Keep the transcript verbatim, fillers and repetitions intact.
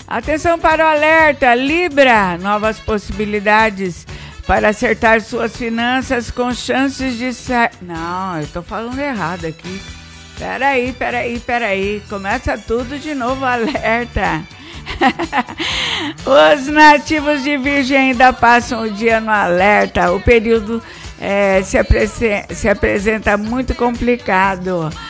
Atenção para o alerta, Libra, novas possibilidades para acertar suas finanças com chances de sair... Não, eu tô falando errado aqui. Peraí, peraí, peraí, começa tudo de novo, alerta. Os nativos de Virgem ainda passam o dia no alerta, o período é, se, apre- se apresenta muito complicado.